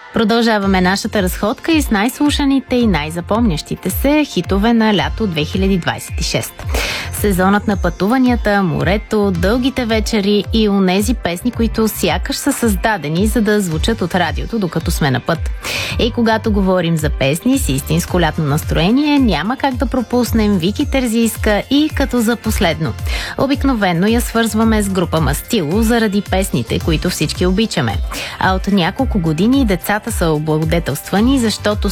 Продължаваме нашата разходка и с най-слушаните и най-запомнящите се хитове на лято 2026. Сезонът на пътуванията, морето, дългите вечери и онези песни, които сякаш са създадени, за да звучат от радиото, докато сме на път. И когато говорим за песни с истинско лятно настроение, няма как да пропуснем Вики Терзийска и Като за последно. Обикновено я свързваме с група Мастило заради песните, които всички обичаме. А от няколко години децата са облагодетелствани, защото